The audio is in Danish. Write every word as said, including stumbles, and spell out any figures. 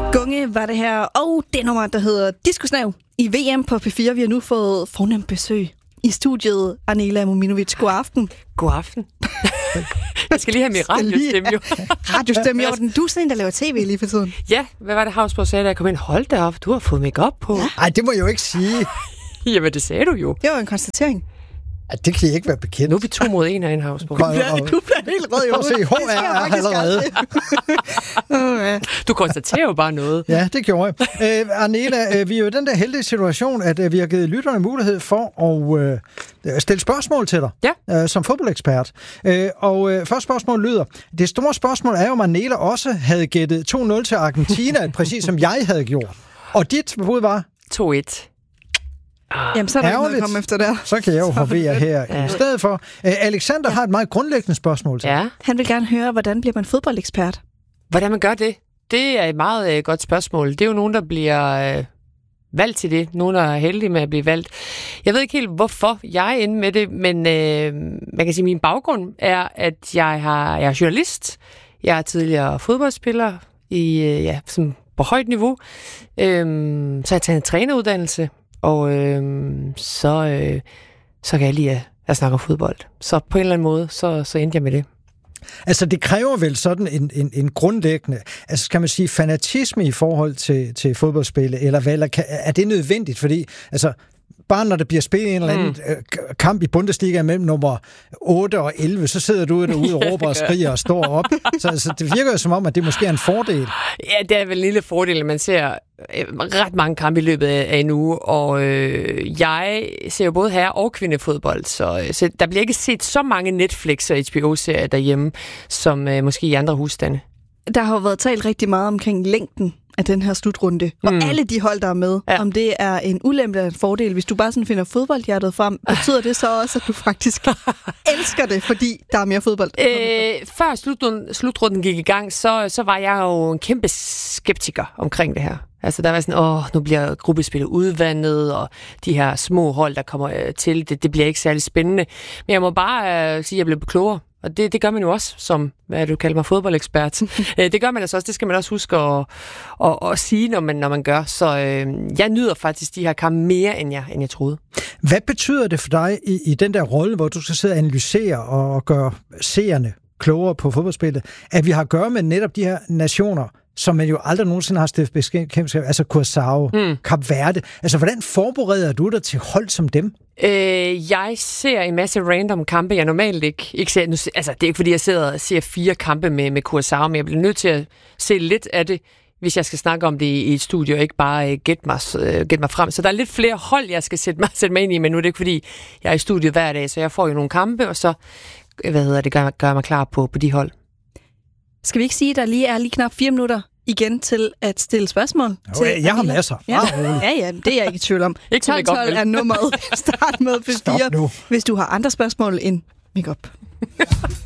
Gunge var det her, og det nummer, der hedder Diskusnav i V M på P fire. Vi har nu fået fornemt besøg i studiet. Arnela Mominovic, god aften. God aften. Jeg skal lige have min radiostemme, jo. Radiostemme, jo. Du er sådan en, der laver tv lige for tiden. Ja, hvad var det, Havsborg sagde, da jeg kom ind? Hold da op, du har fået make-up på. Nej, ja. Det må jeg jo ikke sige. Jamen, det sagde du jo. Det var en konstatering. Ja, det kan I ikke være bekendt. Nu er vi to mod en herinde, Havsborg. Du bliver, du bliver helt rød i hovedet. Se, H R allerede. oh, ja. Du konstaterer jo bare noget. Ja, det gjorde jeg. Øh, Arnela, øh, vi er jo i den der heldige situation, at øh, vi har givet lytterne mulighed for at øh, stille spørgsmål til dig, ja. øh, som fodboldekspert. Øh, og øh, første spørgsmål lyder, det store spørgsmål er jo, om Arnela også havde gættet to nul til Argentina, præcis som jeg havde gjort. Og dit bud var? to et. Jamen, så er der ikke noget at komme efter der. Så kan jeg jo hovere her ja. i stedet for. Uh, Alexander ja. har et meget grundlæggende spørgsmål til. Ja. Han vil gerne høre, hvordan bliver man fodboldekspert? Hvordan man gør det? Det er et meget uh, godt spørgsmål. Det er jo nogen, der bliver uh, valgt til det. Nogen, der er heldige med at blive valgt. Jeg ved ikke helt, hvorfor jeg er inde med det, men uh, man kan sige, at min baggrund er, at jeg, har, jeg er journalist. Jeg er tidligere fodboldspiller i, uh, ja, som på højt niveau. Uh, så har jeg taget en træneruddannelse. Og øh, så, øh, så kan jeg lide at, at snakke om fodbold. Så på en eller anden måde, så, så endte jeg med det. Altså, det kræver vel sådan en, en, en grundlæggende, altså kan man sige, fanatisme i forhold til, til fodboldspillet, eller hvad, eller kan, er det nødvendigt? Fordi, altså, bare når der bliver spillet en eller anden mm. kamp i Bundesliga mellem nummer otte og elleve, så sidder du derude og råber og skriger og står op. Så altså, det virker jo som om, at det måske er en fordel. Ja, det er vel en lille fordel, at man ser ret mange kampe i løbet af en uge, og øh, jeg ser jo både herre- og kvindefodbold, så, så der bliver ikke set så mange Netflix- og H B O-serier derhjemme, som øh, måske i andre husstande. Der har jo været talt rigtig meget omkring længden af den her slutrunde. Og mm. alle de hold, der er med, ja. om det er en ulempe eller en fordel. Hvis du bare sådan finder fodboldhjertet frem, betyder det så også, at du faktisk elsker det, fordi der er mere fodbold? Øh, før slutrunden, slutrunden gik i gang, så, så var jeg jo en kæmpe skeptiker omkring det her. Altså, der var sådan, åh, nu bliver gruppespillet udvandet, og de her små hold, der kommer øh, til, det, det bliver ikke særlig spændende. Men jeg må bare øh, sige, at jeg blev klogere. Og det, det gør man jo også, som, hvad du kalder mig, fodboldekspert. Det gør man altså også, det skal man også huske at, at, at sige, når man, når man gør. Så øh, jeg nyder faktisk de her kampe mere, end jeg, end jeg troede. Hvad betyder det for dig i, i den der rolle, hvor du skal sidde og analysere og gøre seerne klogere på fodboldspillet, at vi har at gøre med netop de her nationer, som man jo aldrig nogensinde har stiftet bekendtskab, altså Curaçao, mm. Kap Verde. Altså, hvordan forbereder du dig til hold som dem? Øh, jeg ser en masse random kampe, jeg normalt ikke, ikke ser. Nu, altså, det er ikke, fordi jeg sidder og ser fire kampe med, med Curaçao, men jeg bliver nødt til at se lidt af det, hvis jeg skal snakke om det i et studie, og ikke bare uh, gætte mig, uh, get mig frem. Så der er lidt flere hold, jeg skal sætte mig, sætte mig ind i, men nu er det ikke, fordi jeg er i studiet hver dag, så jeg får jo nogle kampe, og så hvad hedder det, gør, gør mig klar på, på de hold. Skal vi ikke sige, at der lige er lige knap fire minutter igen til at stille spørgsmål? Jo, til jeg har masser. Ja. ja, ja, det er jeg ikke i tvivl om. tolv tolv er nummeret. Start med P fire, hvis du har andre spørgsmål end make-up.